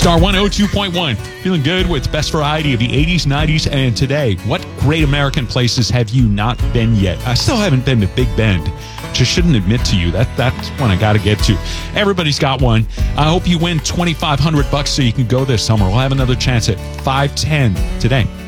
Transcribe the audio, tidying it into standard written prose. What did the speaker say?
Star 102.1. Feeling good with best variety of the 80s, 90s, and today. What great American places have you not been yet? I still haven't been to Big Bend. Just shouldn't admit to you. That's one I got to get to. Everybody's got one. I hope you win $2,500 so you can go this summer. We'll have another chance at 5:10 today.